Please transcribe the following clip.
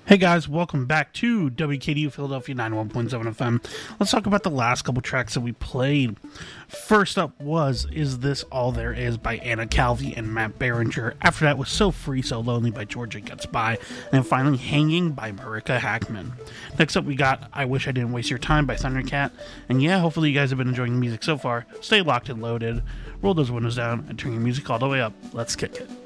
Hey guys, welcome back to WKDU Philadelphia 91.7 FM. Let's talk about the last couple tracks that we played. First up was Is This All There Is by Anna Calvi and Matt Berenger. After that was So Free, So Lonely by Georgia Gets By. And then finally Hanging by Marika Hackman. Next up we got I Wish I Didn't Waste Your Time by Thundercat. And yeah, hopefully you guys have been enjoying the music so far. Stay locked and loaded. Roll those windows down and turn your music all the way up. Let's kick it.